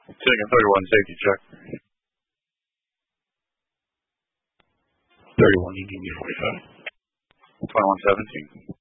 Taking a 31 safety check. 31, you give me 45. 21-17.